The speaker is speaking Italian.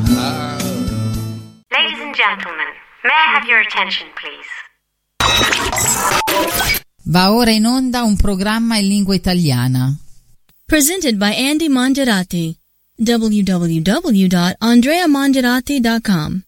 Ladies and gentlemen, may I have your attention, please? Va ora in onda un programma in lingua italiana. Presented by Andy Mongerati. www.andreamongerati.com